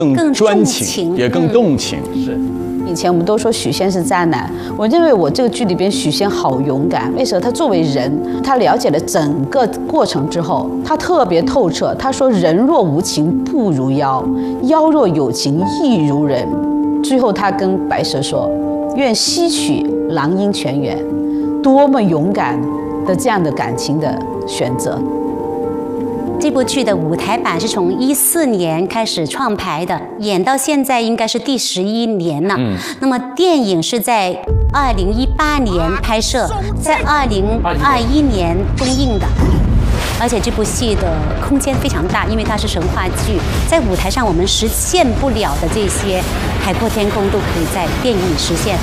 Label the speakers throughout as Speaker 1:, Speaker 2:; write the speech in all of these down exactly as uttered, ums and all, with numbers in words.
Speaker 1: 更专情，也更动情。嗯、是。
Speaker 2: 以前我们都说许仙是渣男，我认为我这个剧里边许仙好勇敢。为什么？他作为人，他了解了整个过程之后，他特别透彻。他说：“人若无情不如妖，妖若有情亦如人。”最后他跟白蛇说：“愿吸取狼鹰泉源。”多么勇敢的这样的感情的选择。
Speaker 3: 这部剧的舞台版是从一四年开始创排的，演到现在应该是第十一年了。嗯，那么电影是在二零一八年拍摄，在二零二一年公映的。而且这部戏的空间非常大，因为它是神话剧，在舞台上我们实现不了的这些海阔天空，都可以在电影里实现。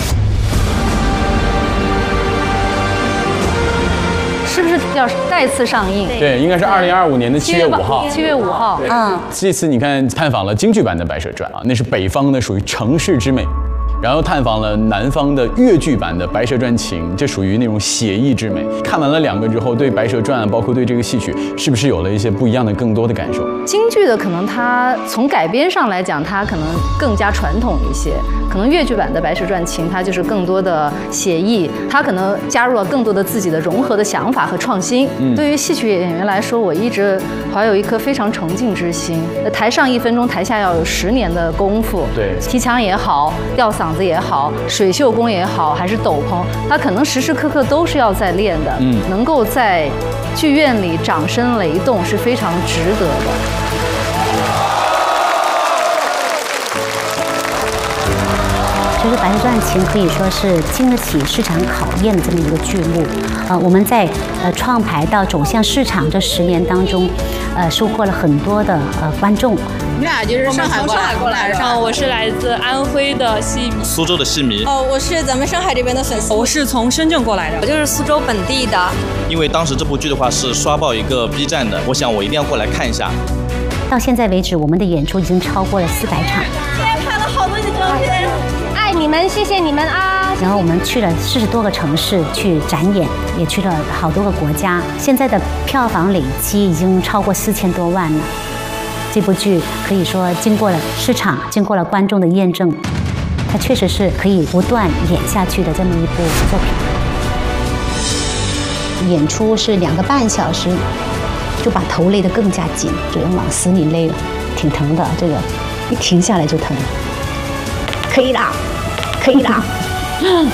Speaker 4: 是不是要再次上映？
Speaker 1: 对，应该是二零二五年的七月五号。
Speaker 4: 七月五号，
Speaker 1: 嗯，这次你看探访了京剧版的《白蛇传》啊，那是北方的属于城市之美，然后探访了南方的粤剧版的《白蛇传情》，这属于那种写意之美。看完了两个之后，对《白蛇传》包括对这个戏曲，是不是有了一些不一样的、更多的感受？
Speaker 4: 京剧的可能它从改编上来讲，它可能更加传统一些。可能粤剧版的《白蛇传情》，它就是更多的写意，它可能加入了更多的自己的融合的想法和创新。嗯，对于戏曲演员来说，我一直怀有一颗非常崇敬之心。台上一分钟，台下要有十年的功夫。
Speaker 1: 对，
Speaker 4: 提腔也好，吊嗓子也好，水袖功也好，还是斗篷，它可能时时刻刻都是要在练的。嗯，能够在剧院里掌声雷动是非常值得的。
Speaker 3: 其实《白蛇传情》可以说是经得起市场考验的这么一个剧目。呃，我们在呃创排到走向市场这十年当中，呃，收获了很多的呃观众。
Speaker 5: 你俩就是上海过来过来
Speaker 6: 的。我是来自安徽的戏迷，
Speaker 7: 苏州的戏迷。
Speaker 5: 哦，我是咱们上海这边的粉丝。
Speaker 6: 我是从深圳过来的，
Speaker 5: 我就是苏州本地的。
Speaker 7: 因为当时这部剧的话是刷爆一个 B 站的，我想我一定要过来看一下。
Speaker 3: 到现在为止，我们的演出已经超过了四百场。
Speaker 5: 拍了好多的照片。
Speaker 8: 爱你们，谢谢你们啊！
Speaker 3: 然后我们去了四十多个城市去展演，也去了好多个国家。现在的票房累积已经超过四千多万了。这部剧可以说经过了市场，经过了观众的验证，它确实是可以不断演下去的这么一部作品。演出是两个半小时，就把头勒得更加紧，只能往死里勒了，挺疼的。这个一停下来就疼。可以啦，可以啦。